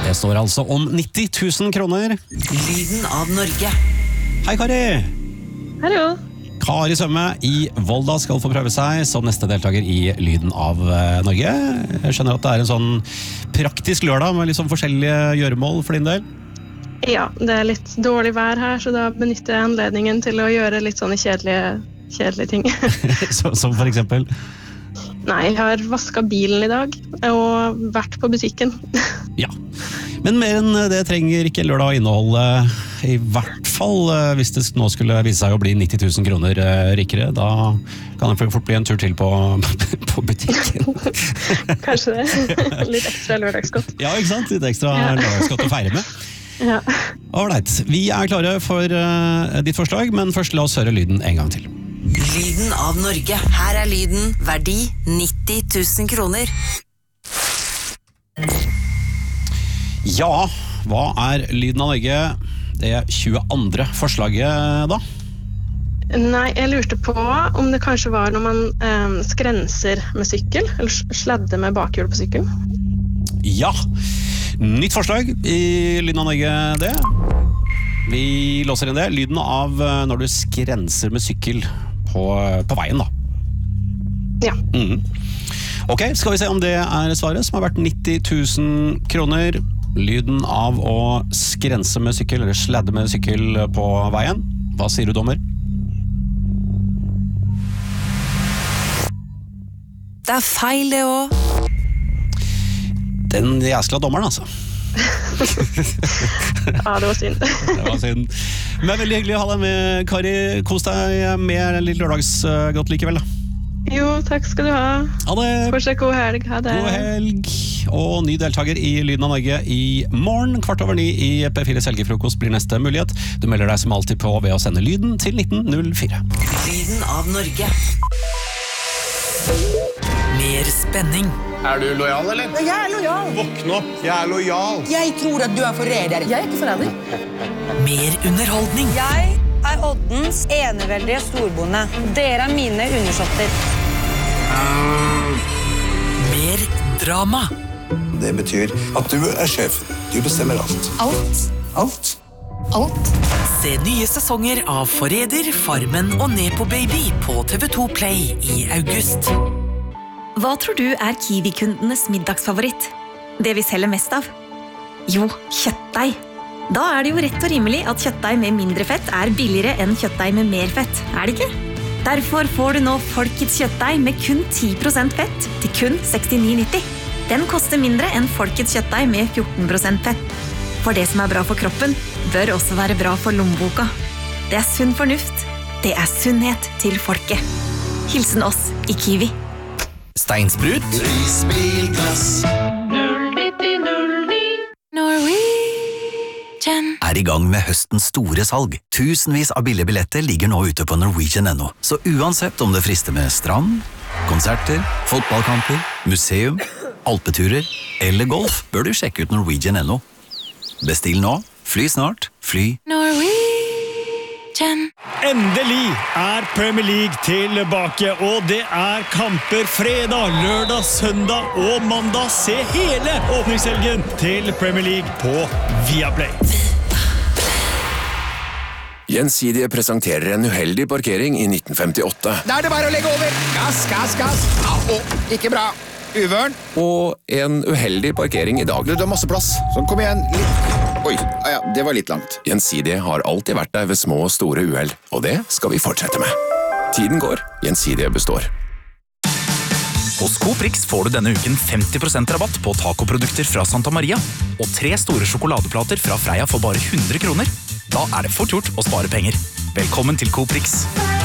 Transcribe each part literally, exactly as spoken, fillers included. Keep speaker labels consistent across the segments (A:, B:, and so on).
A: Det står altså om nitti tusen kroner.
B: Lyden av Norge.
A: Hei, Kari!
C: Hallo!
A: Kari Sømme i Volda skal få prøve seg som neste deltaker i Lyden av Norge. Jeg skjønner at det er en sånn praktisk lørdag med litt sånn forskjellige gjøremål for din del.
C: Ja, det er litt dårlig vær her, så da benytter jeg anledningen til å gjøre litt sånne kjedelige, kjedelige ting.
A: Så, som for eksempel?
C: Nei, jeg har vasket bilen i dag og vært på butikken.
A: Ja, men mer enn det trenger ikke lørdag å inneholde, i hvert fall hvis det nå skulle vise seg å bli nitti tusen kroner rikere. Da kan det fort bli en tur til på, på butikken.
C: Kanskje det. Litt ekstra lørdagsgodt.
A: Ja, ikke sant? Litt ekstra ja. Lørdagsgodt å feire med.
C: Ja.
A: Alright, vi er klare for uh, ditt forslag, men først la oss høre lyden en gang til.
B: Lyden av Norge. Her er lyden, verdi nitti tusen kroner.
A: Ja, hva er lyden av Norge? Det tjueandre forslaget da?
C: Nei, jeg lurte på om det kanskje var når man um, skrenser med sykkel, eller sladder med bakhjul på sykkel.
A: Ja, nytt forslag i Lyden av Norge det. Vi låser inn det. Lyden av når du skrenser med sykkel på, på veien da.
C: Ja.
A: Mm. Ok, skal vi se om det er svaret som har vært nitti tusen kroner. Lyden av å skrense med sykkel, eller sladde med sykkel på veien. Hva sier du, dommer?
B: Det er feil det også.
A: Den jæskla dommeren, altså.
C: Ja, det var synd.
A: Det var synd. Men veldig hyggelig å ha deg med, Kari. Kos deg med litt lørdagsgodt likevel, da.
C: Jo, takk skal du ha.
A: Ha det.
C: Fortsatt god helg. Ha det.
A: God helg. Og ny deltaker i Lyden av Norge i morgen. Kvart over ni i P fire Helgefrokost blir neste mulighet. Du melder deg som alltid på ved å sende lyden til nitten null fire.
B: Lyden av Norge. Mer spenning.
D: Er du lojal, eller?
E: Jeg er lojal.
D: Våkn opp, jeg er lojal.
E: Jeg tror at du er forræder. Jeg er ikke forræder.
B: Mer underholdning.
F: Jeg er Oddens eneveldige storbonde. Dere er mine undersåtter.
B: Mer drama.
D: Det betyr at du er sjefen. Du bestemmer alt.
F: Alt.
D: Alt.
F: Alt.
B: Se nye sesonger av Forræder, Farmen og Nepo Baby på T V to Play i august.
G: Hva tror du er Kiwi-kundenes middagsfavoritt? Det vi selger mest av? Jo, kjøttdeig. Da er det jo rett og rimelig at kjøttdeig med mindre fett er billigere enn kjøttdeig med mer fett, er det ikke? Derfor får du nå Folkets kjøttdeig med kun ti prosent fett til kun sekstini nitti. Den koster mindre enn Folkets kjøttdeig med fjorten prosent fett. For det som er bra for kroppen, bør også være bra for lommeboka. Det er sunn fornuft. Det er sunnhet til folket. Hilsen oss i Kiwi.
H: Steinsprut.
I: Prisbilglass.
G: null nitti null ni Norwegian.
H: Er i gang med høstens store salg. Tusenvis av billige billetter ligger nå ute på Norwegian punkt no. Så uansett om det frister med strand, konserter, fotballkamper, museum, alpeturer eller golf, bør du sjekke ut Norwegian punkt no. Bestill nå, fly snart, fly
G: Norwegian.
J: Endelig er Premier League tilbake, og det er kamper fredag, lørdag, søndag og mandag. Se hele åpningshelgen til Premier League på Viaplay.
K: Gjensidige presenterer en uheldig parkering i nitten femtiåtte.
L: Da er det bare å legge over. Gass, gass, gass. Au, ikke bra. Uvørn.
K: Og en uheldig parkering i dag.
L: Du, det er masse plass. Sånn, kom igjen. Litt. Oi, ja, det var litt langt.
K: Gjensidige har alltid vært der ved små og store uheld, og det skal vi fortsette med. Tiden går, Gjensidige består.
M: Hos Coprix får du denne uken femti prosent rabatt på tacoprodukter fra Santa Maria, og tre store sjokoladeplater fra Freia for bare hundre kroner. Da er det fort gjort å spare penger. Velkommen til Coprix.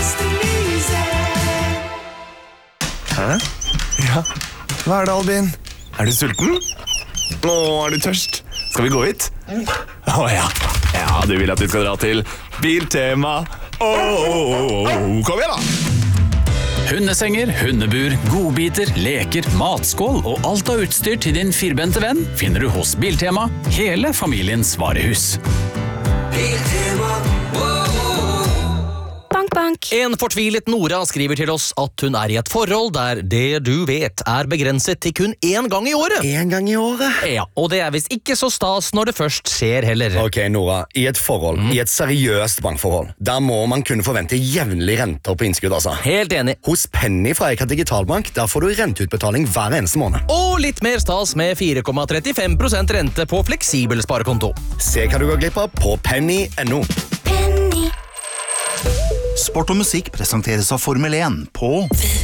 D: Hæ? Ja, hva er det, Albin? Er du sulten? Nå er du tørst. Skal vi gå hit? Å ja. Ja, du vil at vi skal dra til Biltema. Åh, åh, åh. Kom igjen da!
N: Hundesenger, hundebur, godbiter, leker, matskål og alt av utstyr til din firbente venn finner du hos Biltema, hele familiens varehus.
G: Bank, bank. Sparebank.
I: En fortvilet Nora skriver til oss at hun er i et forhold der det du vet er begrenset til kun én gang i året.
O: En gang i året?
I: Ja, og det er visst ikke så stas når det først skjer heller.
O: Ok, Nora, i et forhold, mm. i et seriøst bankforhold, der må man kunne forvente jevnlig renter på innskudd, altså.
I: Helt enig.
O: Hos Penny fra Eika Digitalbank, der får du renteutbetaling hver eneste måned.
I: Og litt mer stas med fire komma trettifem prosent rente på fleksibel sparekonto.
O: Se hva du går glipp av på penny punktum no.
P: Sport og musikk presenteres av Formel én på